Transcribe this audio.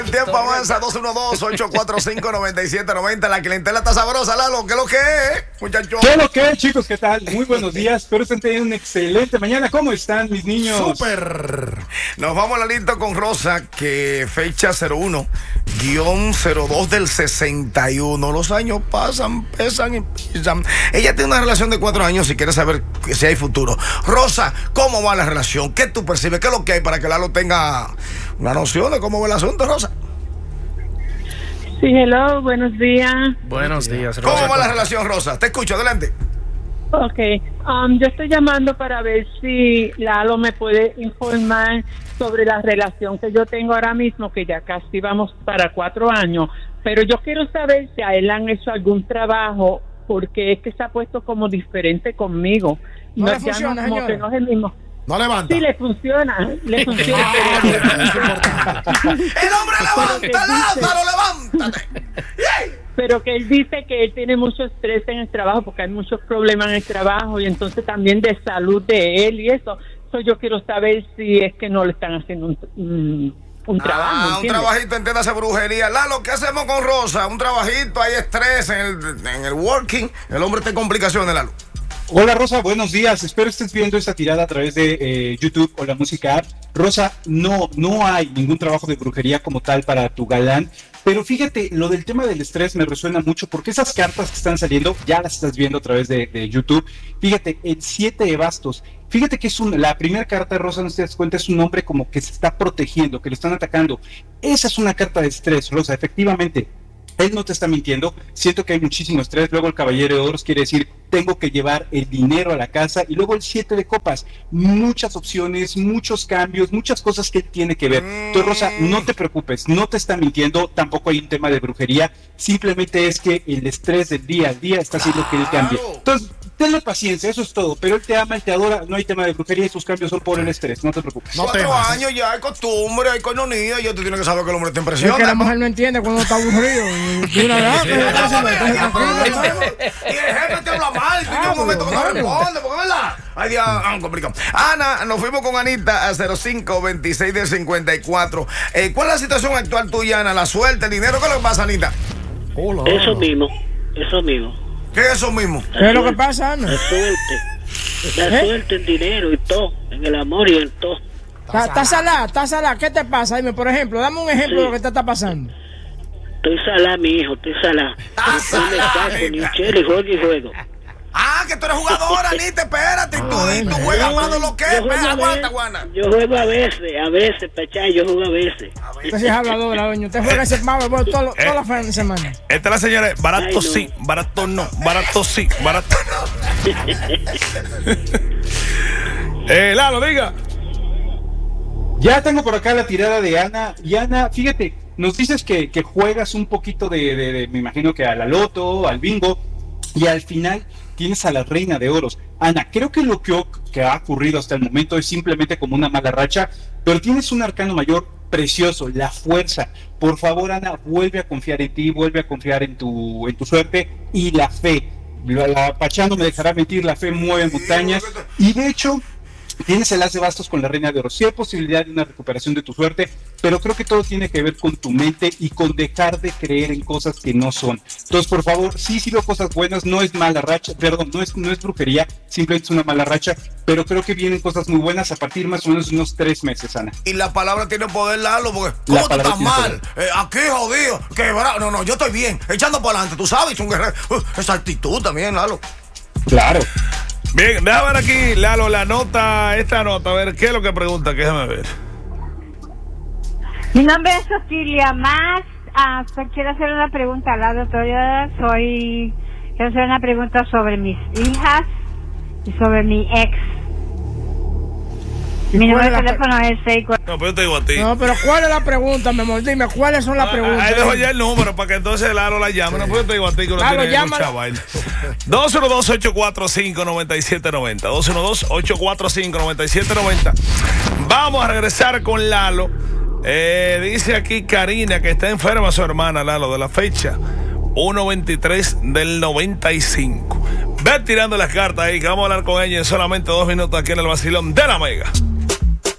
El tiempo avanza, 212-845-9790. La clientela está sabrosa, Lalo. ¿Qué es lo que es, muchachos? ¿Qué es lo que es, chicos? ¿Qué tal? Muy buenos días. Espero estén teniendo una excelente mañana. ¿Cómo están, mis niños? ¡Súper! Nos vamos a la lista con Rosa, que fecha 01-02 del 61. Los años pasan, pesan y pisan. Ella tiene una relación de 4 años y quiere saber si hay futuro. Rosa, ¿cómo va la relación? ¿Qué tú percibes? ¿Qué es lo que hay para que Lalo tenga una noción de cómo va el asunto, Rosa? Sí, hello, buenos días. Buenos días, Rosa. ¿Cómo va la relación, Rosa? Te escucho, adelante. Ok, yo estoy llamando para ver si Lalo me puede informar sobre la relación que yo tengo ahora mismo, que ya casi vamos para 4 años, pero yo quiero saber si a él han hecho algún trabajo, porque es que se ha puesto como diferente conmigo. No le funciona, como que no es el mismo. No levanta. Sí, le funciona. ¡El hombre levanta, Lázaro, levántate! Pero que él dice que él tiene mucho estrés en el trabajo porque hay muchos problemas en el trabajo y entonces también de salud de él y eso. Entonces yo quiero saber si es que no le están haciendo un trabajo. Un trabajito, entiéndase, brujería. Lalo, ¿qué hacemos con Rosa? Un trabajito, hay estrés en el working. El hombre está en complicaciones, Lalo. Hola, Rosa, buenos días. Espero estés viendo esta tirada a través de YouTube o la música app. Rosa, no hay ningún trabajo de brujería como tal para tu galán. Pero fíjate, lo del tema del estrés me resuena mucho porque esas cartas que están saliendo, ya las estás viendo a través de YouTube. Fíjate, el 7 de bastos. Fíjate que es la primera carta, Rosa, no te das cuenta, es un hombre como que se está protegiendo, que lo están atacando. Esa es una carta de estrés, Rosa, efectivamente. Él no te está mintiendo, siento que hay muchísimo estrés. Luego el caballero de oros quiere decir, tengo que llevar el dinero a la casa. Y luego el 7 de copas, muchas opciones, muchos cambios, muchas cosas que él tiene que ver. Entonces, Rosa, no te preocupes, no te está mintiendo, tampoco hay un tema de brujería. Simplemente es que el estrés del día a día está haciendo que él cambie. Entonces, tenle paciencia, eso es todo. Pero él te ama, él te adora, no hay tema de brujería y sus cambios son por el estrés, no te preocupes. 4 años ya, hay costumbre, hay coinonía, y tú tienes que saber que el hombre está en presión. Es que la mujer no entiende cuando está aburrido. Y el jefe te habla mal, tiene un momento que no responde, porque es verdad. Ay, Dios, complicado. Ana, nos fuimos con Anita a 05-26 del 54. ¿Cuál es la situación actual tuya, Ana? ¿La suerte, el dinero? ¿Qué es lo que pasa, Anita? Eso mismo. ¿Qué es eso mismo? ¿Qué es lo que pasa, Ana? La suerte, el dinero y todo, en el amor y en todo. Está salada. ¿Qué te pasa? Dime, por ejemplo, dame un ejemplo de lo que te está pasando. Estoy salada, mi hijo, estoy salada. No me caso, ni un chelo y juego. Que tú eres jugadora, Anita, espérate. Y tú juegas más de lo que es. Aguanta, Juana. Yo juego a veces, Pachá, yo juego a veces. Usted sí es habladora, doña. Usted juega ese mame todas las fines de semana. Esta es la señora, barato no. Sí, barato no, barato sí, barato no. Lalo, diga. Ya tengo por acá la tirada de Ana. Y Ana, fíjate, nos dices que juegas un poquito me imagino que a la loto, al bingo, y al final tienes a la reina de oros. Ana, creo que lo que ha ocurrido hasta el momento es simplemente como una mala racha, pero tienes un arcano mayor precioso, la fuerza. Por favor, Ana, vuelve a confiar en ti, vuelve a confiar en tu suerte y la fe. La Pachá no me dejará mentir, la fe mueve montañas. Y de hecho, tienes el as de bastos con la reina de oros. Sí hay posibilidad de una recuperación de tu suerte, pero creo que todo tiene que ver con tu mente y con dejar de creer en cosas que no son. Entonces, por favor, sí veo cosas buenas, no es mala racha, perdón, no es brujería, simplemente es una mala racha, pero creo que vienen cosas muy buenas a partir más o menos de unos 3 meses, Ana. Y la palabra tiene poder, Lalo, porque ¿cómo tú estás mal? Aquí jodido, quebrado. No, yo estoy bien, echando para adelante, tú sabes, un guerrero. Esa actitud también, Lalo. Claro. Bien, déjame ver aquí, Lalo, esta nota, a ver, ¿qué es lo que pregunta? Déjame ver. Mi nombre es Cecilia Más. Quiero hacer una pregunta a la doctora. Quiero hacer una pregunta sobre mis hijas y sobre mi ex. Mi número de teléfono es 64. No, pero yo te digo a ti. No, pero ¿cuál es la pregunta, mi amor? Dime, ¿cuáles son las preguntas? Ahí dejo ya el número para que entonces Lalo la llame. No, pero yo te digo a ti que lo tiene mucha vaina. 212-845-9790. 212-845-9790. Vamos a regresar con Lalo. Dice aquí Karina que está enferma su hermana, Lalo, de la fecha 1-23 del 95. Ve tirando las cartas ahí, que vamos a hablar con ella en solamente 2 minutos aquí en el vacilón de la Mega.